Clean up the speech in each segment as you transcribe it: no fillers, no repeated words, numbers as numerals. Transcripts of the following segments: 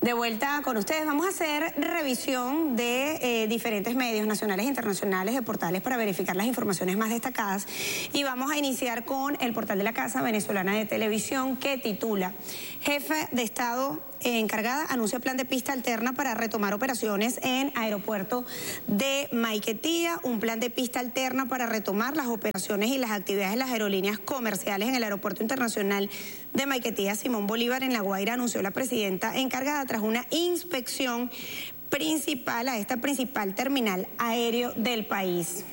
De vuelta con ustedes, vamos a hacer revisión de diferentes medios nacionales e internacionales de portales para verificar las informaciones más destacadas y vamos a iniciar con el portal de la Casa Venezolana de Televisión que titula Jefe de Estado encargada anuncia plan de pista alterna para retomar operaciones en aeropuerto de Maiquetía, un plan de pista alterna para retomar las operaciones y las actividades de las aerolíneas comerciales en el aeropuerto internacional de Maiquetía Simón Bolívar en La Guaira, anunció la presidenta encargada tras una inspección principal a esta principal terminal aéreo del país.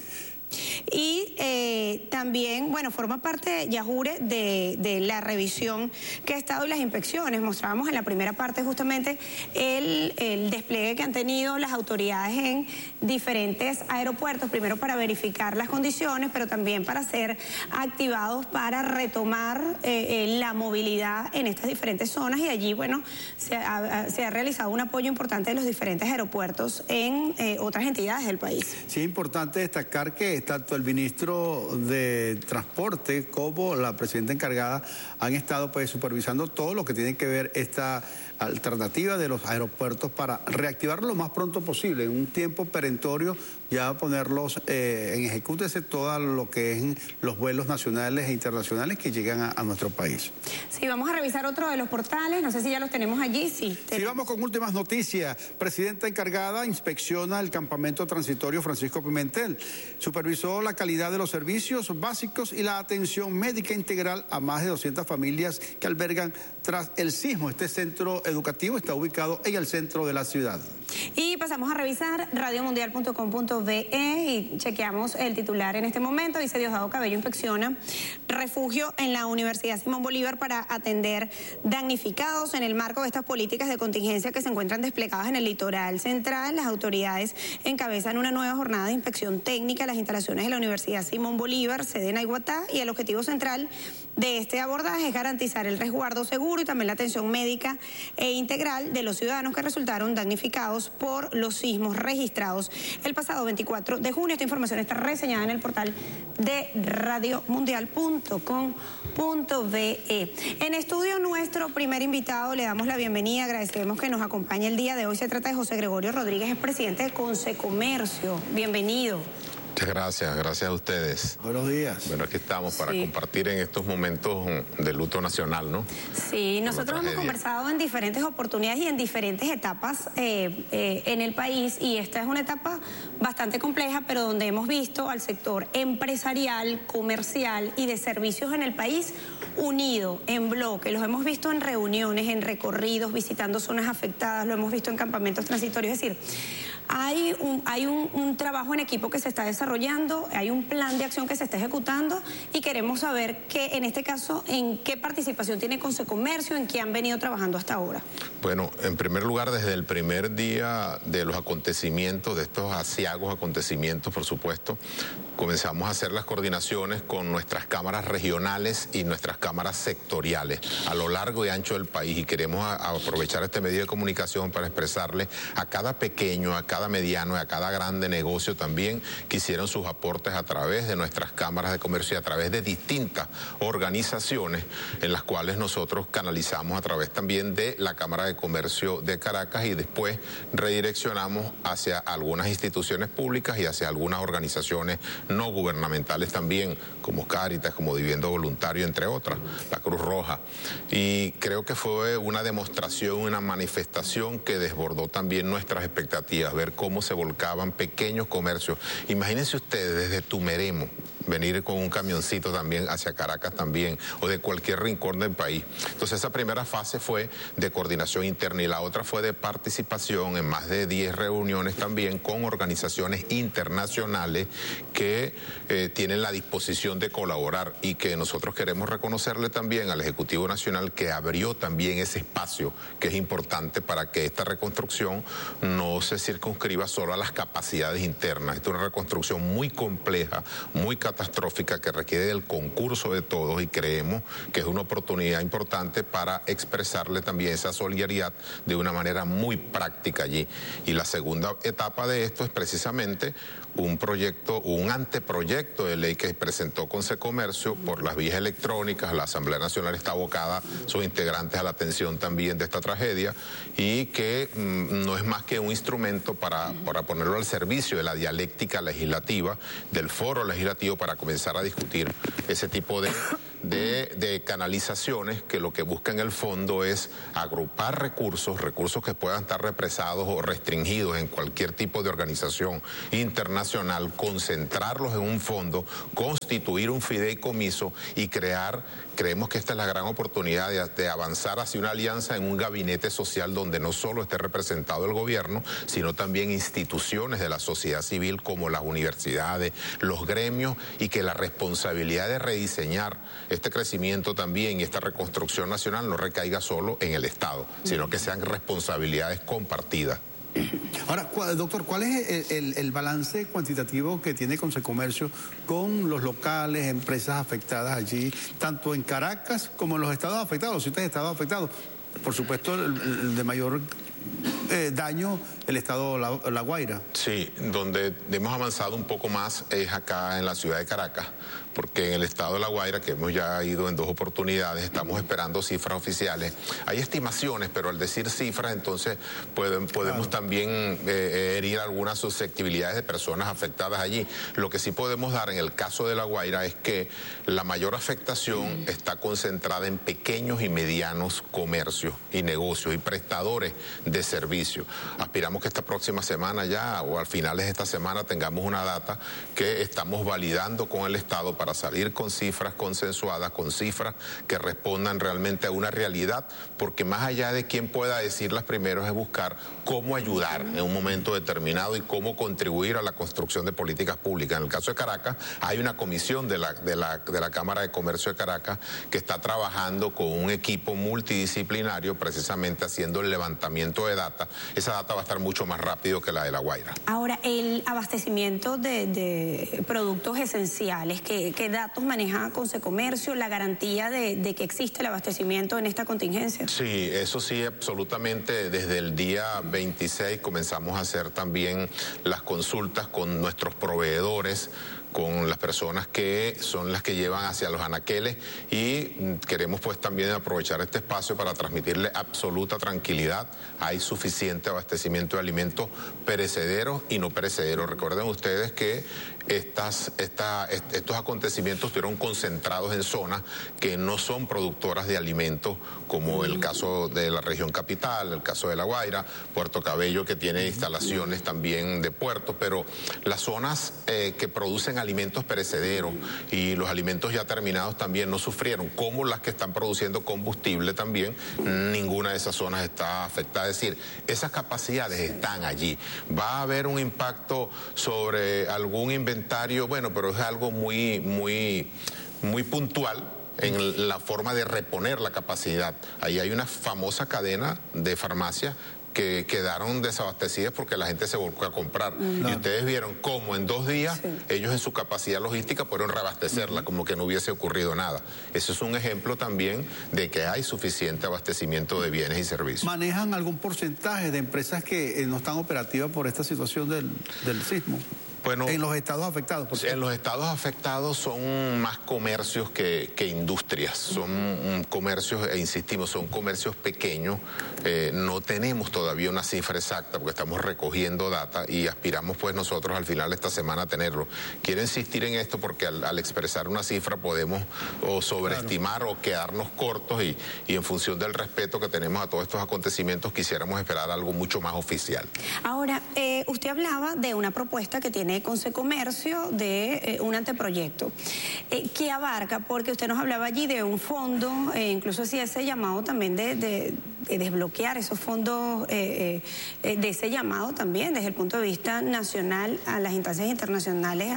Y también, bueno, forma parte, Yajure, de la revisión que ha estado y las inspecciones. Mostrábamos en la primera parte justamente el despliegue que han tenido las autoridades en diferentes aeropuertos, primero para verificar las condiciones, pero también para ser activados para retomar la movilidad en estas diferentes zonas y allí, bueno, se ha realizado un apoyo importante de los diferentes aeropuertos en otras entidades del país. Sí, es importante destacar que tanto el ministro de Transporte como la presidenta encargada han estado supervisando todo lo que tiene que ver esta alternativa de los aeropuertos para reactivarlo lo más pronto posible, en un tiempo perentorio, ya ponerlos en ejecútese todo lo que es los vuelos nacionales e internacionales que llegan a nuestro país. Sí, vamos a revisar otro de los portales, no sé si ya los tenemos allí. Sí, vamos con últimas noticias. Presidenta encargada inspecciona el campamento transitorio Francisco Pimentel. Supervisó la calidad de los servicios básicos y la atención médica integral a más de 200 familias que albergan tras el sismo. Este centro educativo está ubicado en el centro de la ciudad. Y pasamos a revisar radiomundial.com.be y chequeamos el titular en este momento. Dice: Diosdado Cabello inspecciona refugio en la Universidad Simón Bolívar para atender damnificados. En el marco de estas políticas de contingencia que se encuentran desplegadas en el litoral central, las autoridades encabezan una nueva jornada de inspección técnica a las instalaciones de la Universidad Simón Bolívar, sede en Aiguatá, y el objetivo central de este abordaje es garantizar el resguardo seguro y también la atención médica e integral de los ciudadanos que resultaron damnificados por los sismos registrados el pasado 24 de junio. Esta información está reseñada en el portal de radiomundial.com.be. En estudio, nuestro primer invitado, le damos la bienvenida, agradecemos que nos acompañe el día de hoy. Se trata de José Gregorio Rodríguez, es presidente de Consecomercio. Bienvenido. Muchas gracias, gracias a ustedes. Buenos días. Bueno, aquí estamos para compartir en estos momentos de luto nacional, ¿no? Sí, nosotros hemos conversado en diferentes oportunidades y en diferentes etapas en el país, y esta es una etapa bastante compleja, pero donde hemos visto al sector empresarial, comercial y de servicios en el país unido, en bloque. Los hemos visto en reuniones, en recorridos, visitando zonas afectadas, lo hemos visto en campamentos transitorios, es decir, hay un trabajo en equipo que se está desarrollando, hay un plan de acción que se está ejecutando y queremos saber que en este caso, ¿en qué participación tiene Consecomercio, en qué han venido trabajando hasta ahora? Bueno, en primer lugar, desde el primer día de los acontecimientos, de estos aciagos acontecimientos, por supuesto, comenzamos a hacer las coordinaciones con nuestras cámaras regionales y nuestras cámaras sectoriales a lo largo y ancho del país, y queremos aprovechar este medio de comunicación para expresarle a cada pequeño, a cada mediano y a cada grande negocio también que hicieron sus aportes a través de nuestras cámaras de comercio y a través de distintas organizaciones en las cuales nosotros canalizamos a través también de la Cámara de Comercio de Caracas, y después redireccionamos hacia algunas instituciones públicas y hacia algunas organizaciones no gubernamentales también, como Cáritas, como Vivienda Voluntario, entre otras, la Cruz Roja. Y creo que fue una demostración, una manifestación que desbordó también nuestras expectativas, ver cómo se volcaban pequeños comercios. Imagínense ustedes desde Tumeremo venir con un camioncito también hacia Caracas también, o de cualquier rincón del país. Entonces esa primera fase fue de coordinación interna y la otra fue de participación en más de 10 reuniones también con organizaciones internacionales que tienen la disposición de colaborar, y que nosotros queremos reconocerle también al Ejecutivo Nacional que abrió también ese espacio que es importante para que esta reconstrucción no se circunscriba solo a las capacidades internas. Esta es una reconstrucción muy compleja, muy catastrófica, catastrófica que requiere del concurso de todos, y creemos que es una oportunidad importante para expresarle también esa solidaridad de una manera muy práctica allí. Y la segunda etapa de esto es precisamente un anteproyecto de ley que presentó Consecomercio por las vías electrónicas. La Asamblea Nacional está abocada, sus integrantes, a la atención también de esta tragedia, y que no es más que un instrumento para ponerlo al servicio de la dialéctica legislativa, del foro legislativo, para comenzar a discutir ese tipo de canalizaciones que lo que busca en el fondo es agrupar recursos que puedan estar represados o restringidos en cualquier tipo de organización internacional, concentrarlos en un fondo, constituir un fideicomiso y creemos que esta es la gran oportunidad de avanzar hacia una alianza en un gabinete social donde no solo esté representado el gobierno, sino también instituciones de la sociedad civil como las universidades, los gremios, y que la responsabilidad de rediseñar este crecimiento también y esta reconstrucción nacional no recaiga solo en el Estado, sino que sean responsabilidades compartidas. Ahora, doctor, ¿cuál es el balance cuantitativo que tiene Consecomercio con los locales, empresas afectadas allí, tanto en Caracas como en los estados afectados, los 7 estados afectados? Por supuesto, el de mayor daño, el estado La Guaira. Sí, donde hemos avanzado un poco más es acá en la ciudad de Caracas, porque en el estado de La Guaira, que hemos ya ido en 2 oportunidades, estamos esperando cifras oficiales. Hay estimaciones, pero al decir cifras, entonces podemos también herir algunas susceptibilidades de personas afectadas allí. Lo que sí podemos dar en el caso de La Guaira es que la mayor afectación está concentrada en pequeños y medianos comercios y negocios y prestadores de servicios. Aspiramos que esta próxima semana ya, o al finales de esta semana, tengamos una data que estamos validando con el Estado para salir con cifras consensuadas, con cifras que respondan realmente a una realidad, porque más allá de quién pueda decirlas primero, es buscar cómo ayudar en un momento determinado y cómo contribuir a la construcción de políticas públicas. En el caso de Caracas, hay una comisión de la Cámara de Comercio de Caracas que está trabajando con un equipo multidisciplinario, precisamente haciendo el levantamiento de data. Esa data va a estar mucho más rápido que la de La Guaira. Ahora, el abastecimiento de productos esenciales, ¿qué datos maneja Consecomercio? ¿La garantía de que existe el abastecimiento en esta contingencia? Sí, eso sí, absolutamente. Desde el día 26 comenzamos a hacer también las consultas con nuestros proveedores, con las personas que son las que llevan hacia los anaqueles, y queremos pues también aprovechar este espacio para transmitirle absoluta tranquilidad. Hay suficiente abastecimiento de alimentos perecederos y no perecederos. Recuerden ustedes que estos acontecimientos estuvieron concentrados en zonas que no son productoras de alimentos, como el caso de la región capital, el caso de La Guaira, Puerto Cabello, que tiene instalaciones también de puertos, pero las zonas que producen alimentos perecederos y los alimentos ya terminados también no sufrieron, como las que están produciendo combustible también. Ninguna de esas zonas está afectada, es decir, esas capacidades están allí. Va a haber un impacto sobre algún inventario, bueno, pero es algo muy puntual en la forma de reponer la capacidad. Ahí hay una famosa cadena de farmacias que quedaron desabastecidas porque la gente se volcó a comprar. Y ustedes vieron cómo en 2 días ellos en su capacidad logística pudieron reabastecerla, como que no hubiese ocurrido nada. Eso es un ejemplo también de que hay suficiente abastecimiento de bienes y servicios. ¿Manejan algún porcentaje de empresas que no están operativas por esta situación del sismo? Bueno, en los estados afectados. En los estados afectados son más comercios que industrias, son comercios, e insistimos, son comercios pequeños. No tenemos todavía una cifra exacta porque estamos recogiendo data y aspiramos pues nosotros al final de esta semana a tenerlo. Quiero insistir en esto porque al expresar una cifra podemos o sobreestimar o quedarnos cortos, y en función del respeto que tenemos a todos estos acontecimientos quisiéramos esperar algo mucho más oficial. Ahora, usted hablaba de una propuesta que tiene Consecomercio de un anteproyecto. ¿Qué abarca? Porque usted nos hablaba allí de un fondo, incluso hacía ese llamado también de desbloquear esos fondos de ese llamado también desde el punto de vista nacional a las instancias internacionales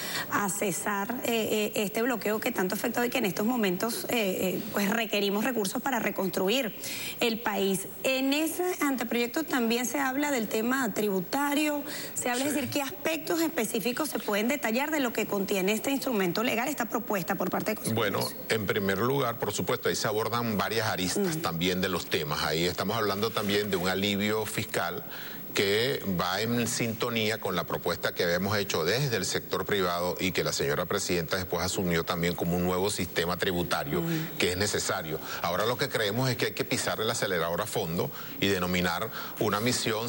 a cesar este bloqueo que tanto ha afectado y que en estos momentos pues requerimos recursos para reconstruir el país. En ese anteproyecto también se habla del tema tributario, se habla, es decir, qué aspectos específicos se pueden detallar de lo que contiene este instrumento legal, esta propuesta por parte de Consecomercio. Bueno, en primer lugar, por supuesto, ahí se abordan varias aristas también de los temas. Ahí estamos hablando también de un alivio fiscal que va en sintonía con la propuesta que habíamos hecho desde el sector privado y que la señora presidenta después asumió también como un nuevo sistema tributario que es necesario. Ahora lo que creemos es que hay que pisar el acelerador a fondo y denominar una misión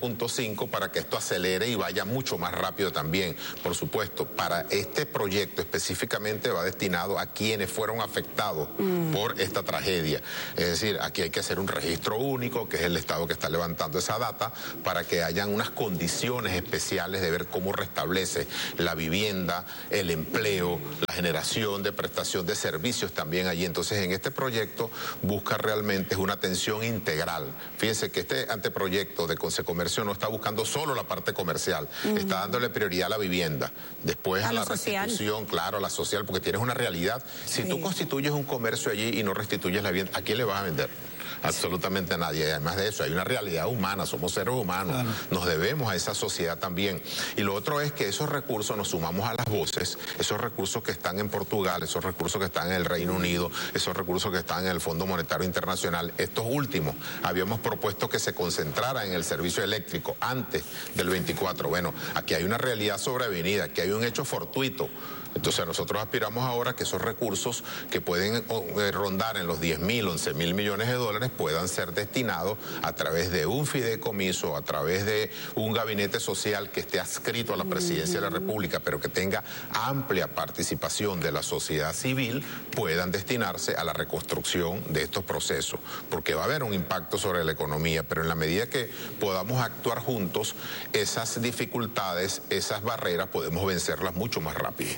7.5 para que esto acelere y vaya mucho más rápido también. Por supuesto, para este proyecto específicamente va destinado a quienes fueron afectados por esta tragedia. Es decir, aquí hay que hacer un registro único, que es el Estado que está levantando esa data, para que hayan unas condiciones especiales de ver cómo restablece la vivienda, el empleo, la generación de prestación de servicios también allí. Entonces, en este proyecto busca realmente una atención integral. Fíjense que este anteproyecto de Consecomercio no está buscando solo la parte comercial, está dándole prioridad a la vivienda, después a la restitución, claro, a la social, porque tienes una realidad. Si tú constituyes un comercio allí y no restituyes la vivienda, ¿a quién le vas a vender? Absolutamente a nadie. Y además de eso, hay una realidad humana, somos seres humanos, nos debemos a esa sociedad también. Y lo otro es que esos recursos nos sumamos a las voces, esos recursos que están en Portugal, esos recursos que están en el Reino Unido, esos recursos que están en el Fondo Monetario Internacional. Estos últimos habíamos propuesto que se concentrara en el servicio eléctrico antes del 24. Bueno, aquí hay una realidad sobrevenida, aquí hay un hecho fortuito. Entonces nosotros aspiramos ahora que esos recursos que pueden rondar en los 10.000, 11.000 millones de dólares puedan ser destinados a través de un fideicomiso, a través de un gabinete social que esté adscrito a la Presidencia de la República, pero que tenga amplia participación de la sociedad civil, puedan destinarse a la reconstrucción de estos procesos, porque va a haber un impacto sobre la economía, pero en la medida que podamos actuar juntos, esas dificultades, esas barreras, podemos vencerlas mucho más rápido.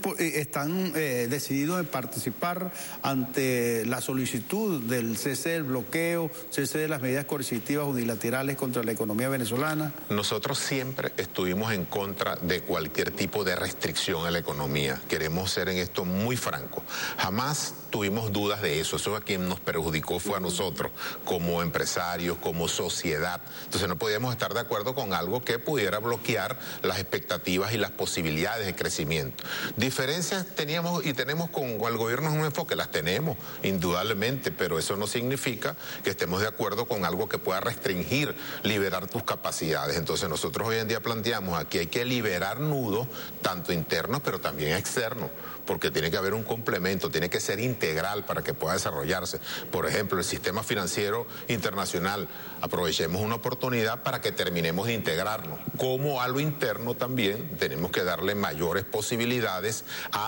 Están decididos en participar ante la solicitud del cese del bloqueo, cese de las medidas coercitivas unilaterales contra la economía venezolana. Nosotros siempre estuvimos en contra de cualquier tipo de restricción a la economía. Queremos ser en esto muy francos. Jamás tuvimos dudas de eso. Eso a quien nos perjudicó fue a nosotros, como empresarios, como sociedad. Entonces no podíamos estar de acuerdo con algo que pudiera bloquear las expectativas y las posibilidades de crecimiento. Diferencias teníamos y tenemos con el gobierno en un enfoque, las tenemos indudablemente, pero eso no significa que estemos de acuerdo con algo que pueda restringir, liberar tus capacidades. Entonces nosotros hoy en día planteamos aquí hay que liberar nudos, tanto internos pero también externos, porque tiene que haber un complemento, tiene que ser integral para que pueda desarrollarse. Por ejemplo, el sistema financiero internacional, aprovechemos una oportunidad para que terminemos de integrarnos. Como a lo interno también tenemos que darle mayores posibilidades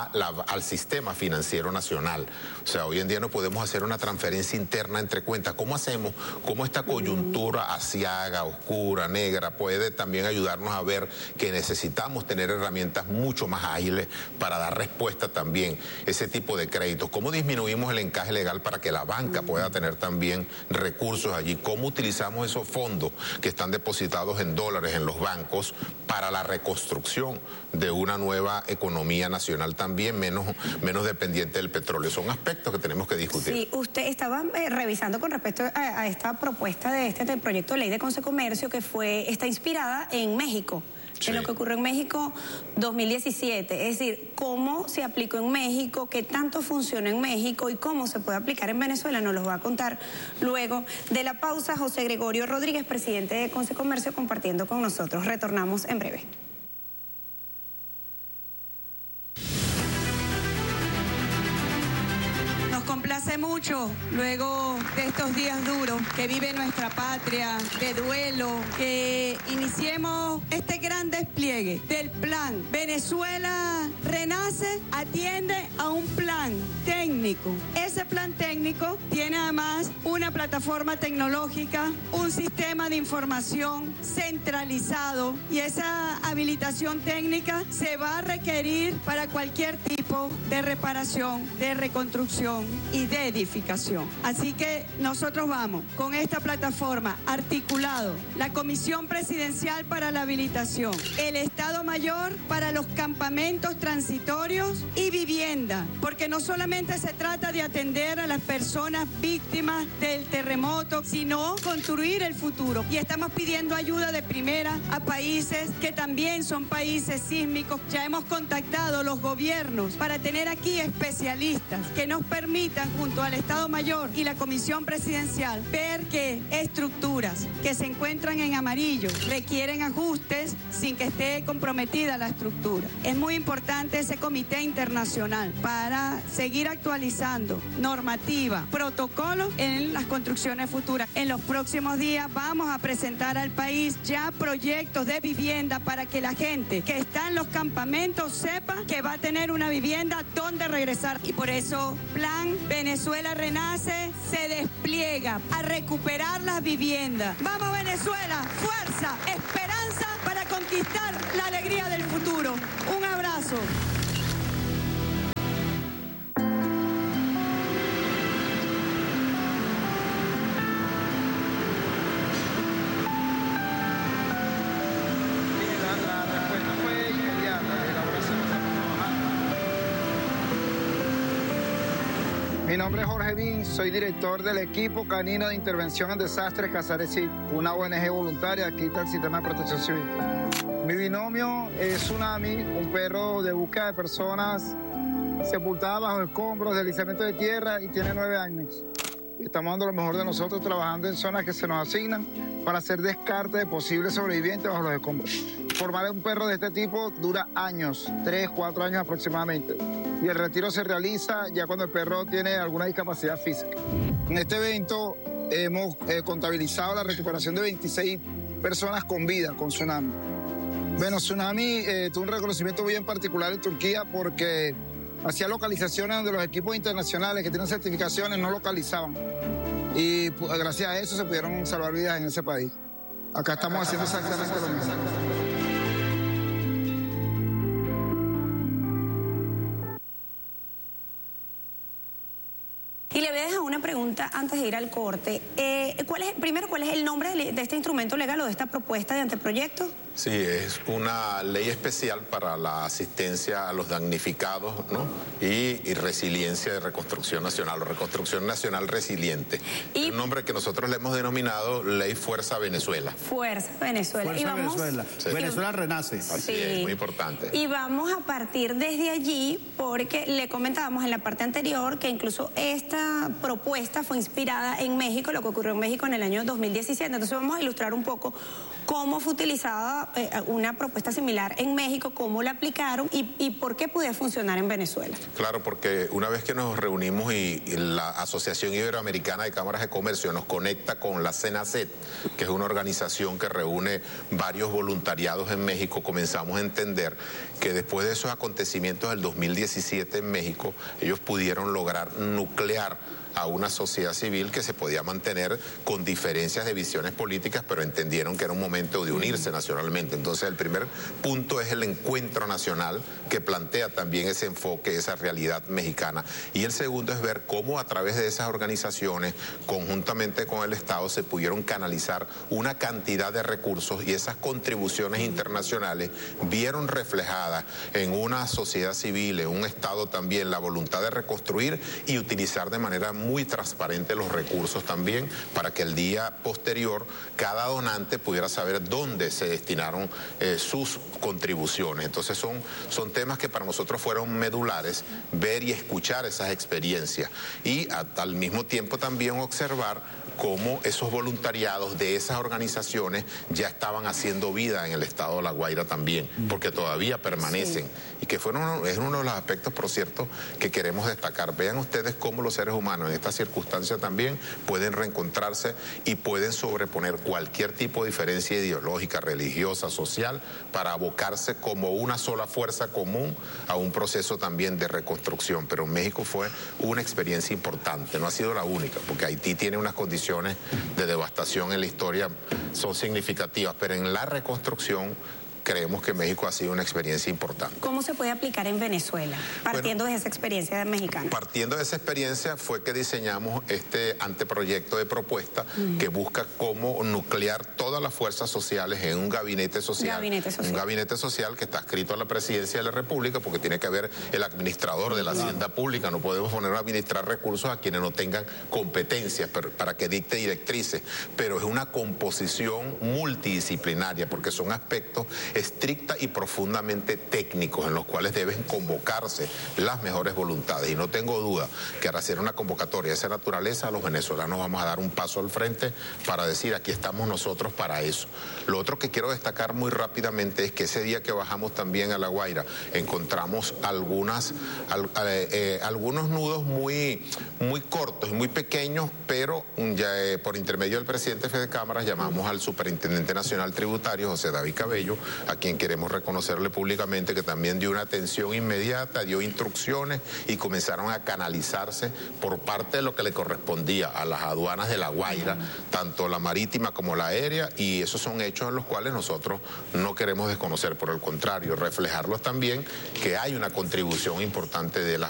al sistema financiero nacional. O sea, hoy en día no podemos hacer una transferencia interna entre cuentas. ¿Cómo hacemos? ¿Cómo esta coyuntura aciaga, oscura, negra puede también ayudarnos a ver que necesitamos tener herramientas mucho más ágiles para dar respuesta también ese tipo de créditos? ¿Cómo disminuimos el encaje legal para que la banca pueda tener también recursos allí? ¿Cómo utilizamos esos fondos que están depositados en dólares en los bancos para la reconstrucción de una nueva economía nacional también menos dependiente del petróleo? Son aspectos que tenemos que discutir. Sí, usted estaba revisando con respecto a esta propuesta de este proyecto de ley de Consecomercio que está inspirada en México. Sí. En lo que ocurrió en México 2017, es decir, cómo se aplicó en México, qué tanto funciona en México y cómo se puede aplicar en Venezuela, nos los va a contar luego de la pausa José Gregorio Rodríguez, presidente de Consecomercio, compartiendo con nosotros. Retornamos en breve. Complace mucho, luego de estos días duros que vive nuestra patria, de duelo, que iniciemos este gran despliegue del plan. Venezuela Renace atiende a un plan técnico. Ese plan técnico tiene además una plataforma tecnológica, un sistema de información centralizado, y esa habilitación técnica se va a requerir para cualquier tipo equipo de reparación, de reconstrucción y de edificación. Así que nosotros vamos con esta plataforma articulado, la Comisión Presidencial para la Habilitación, el Estado Mayor para los campamentos transitorios y vivienda, porque no solamente se trata de atender a las personas víctimas del terremoto, sino construir el futuro. Y estamos pidiendo ayuda de primera a países que también son países sísmicos. Ya hemos contactado los gobiernos para tener aquí especialistas que nos permitan, junto al Estado Mayor y la Comisión Presidencial, ver que estructuras que se encuentran en amarillo requieren ajustes sin que esté comprometida la estructura. Es muy importante ese comité internacional para seguir actualizando normativa, protocolos en las construcciones futuras. En los próximos días vamos a presentar al país ya proyectos de vivienda para que la gente que está en los campamentos sepa que va a tener una vivienda donde regresar. Y por eso Plan Venezuela Renace se despliega a recuperar las viviendas. ¡Vamos Venezuela! ¡Fuerza! ¡Esperanza para conquistar la alegría del futuro! Un abrazo. Mi nombre es Jorge Bin, soy director del equipo canino de intervención en desastres Casares Cid, una ONG voluntaria aquí del Sistema de Protección Civil. Mi binomio es Tsunami, un perro de búsqueda de personas sepultadas bajo escombros, deslizamiento de tierra, y tiene 9 años. Estamos dando lo mejor de nosotros trabajando en zonas que se nos asignan para hacer descarte de posibles sobrevivientes bajo los escombros. Formar un perro de este tipo dura años, 3, 4 años aproximadamente. Y el retiro se realiza ya cuando el perro tiene alguna discapacidad física. En este evento hemos contabilizado la recuperación de 26 personas con vida con Tsunami. Bueno, Tsunami tuvo un reconocimiento bien particular en Turquía porque hacía localizaciones donde los equipos internacionales que tienen certificaciones no localizaban. Y gracias a eso se pudieron salvar vidas en ese país. Acá estamos haciendo exactamente lo mismo. Y le voy a dejar una pregunta antes de ir al corte. ¿Cuál es el nombre de este instrumento legal o de esta propuesta de anteproyecto? Sí, es una ley especial para la asistencia a los damnificados, ¿no? y resiliencia de reconstrucción nacional, o reconstrucción nacional resiliente. Es un nombre que nosotros le hemos denominado Ley Fuerza Venezuela. Fuerza Venezuela. Fuerza Venezuela. Sí. Venezuela renace. Así es, muy importante. Y vamos a partir desde allí porque le comentábamos en la parte anterior que incluso esta propuesta fue inspirada en México, lo que ocurrió en México en el año 2017. Entonces vamos a ilustrar un poco cómo fue utilizada una propuesta similar en México, cómo la aplicaron y por qué puede funcionar en Venezuela. Claro, porque una vez que nos reunimos y la Asociación Iberoamericana de Cámaras de Comercio nos conecta con la CENACET, que es una organización que reúne varios voluntariados en México, comenzamos a entender que después de esos acontecimientos del 2017 en México, ellos pudieron lograr nuclear a una sociedad civil que se podía mantener con diferencias de visiones políticas, pero entendieron que era un momento de unirse nacionalmente. Entonces el primer punto es el encuentro nacional que plantea también ese enfoque, esa realidad mexicana. Y el segundo es ver cómo a través de esas organizaciones, conjuntamente con el Estado, se pudieron canalizar una cantidad de recursos y esas contribuciones internacionales vieron reflejadas en una sociedad civil, en un Estado también, la voluntad de reconstruir y utilizar de manera muy transparente los recursos también, para que el día posterior cada donante pudiera saber dónde se destinaron sus contribuciones. Entonces son temas que para nosotros fueron medulares, ver y escuchar esas experiencias y al mismo tiempo también observar cómo esos voluntariados de esas organizaciones ya estaban haciendo vida en el estado de La Guaira también, porque todavía permanecen. Sí. Y que es uno de los aspectos, por cierto, que queremos destacar. Vean ustedes cómo los seres humanos en estas circunstancias también pueden reencontrarse y pueden sobreponer cualquier tipo de diferencia ideológica, religiosa, social, para abocarse como una sola fuerza común a un proceso también de reconstrucción. Pero en México fue una experiencia importante, no ha sido la única, porque Haití tiene unas condiciones de devastación en la historia, son significativas, pero en la reconstrucción creemos que México ha sido una experiencia importante. ¿Cómo se puede aplicar en Venezuela, partiendo de esa experiencia mexicana? Partiendo de esa experiencia fue que diseñamos este anteproyecto de propuesta que busca cómo nuclear todas las fuerzas sociales en un gabinete social. Un gabinete social que está adscrito a la presidencia de la República, porque tiene que haber el administrador de la hacienda pública. No podemos poner a administrar recursos a quienes no tengan competencias para que dicte directrices, pero es una composición multidisciplinaria, porque son aspectos estricta y profundamente técnicos en los cuales deben convocarse las mejores voluntades. Y no tengo duda que al hacer una convocatoria de esa naturaleza, los venezolanos vamos a dar un paso al frente para decir, aquí estamos nosotros para eso. Lo otro que quiero destacar muy rápidamente es que ese día que bajamos también a La Guaira, encontramos algunos nudos muy cortos y muy pequeños, pero ya, por intermedio del presidente Fede Cámaras llamamos al Superintendente Nacional Tributario, José David Cabello, a quien queremos reconocerle públicamente que también dio una atención inmediata, dio instrucciones y comenzaron a canalizarse por parte de lo que le correspondía a las aduanas de La Guaira, tanto la marítima como la aérea, y esos son hechos en los cuales nosotros no queremos desconocer, por el contrario, reflejarlos también, que hay una contribución importante de las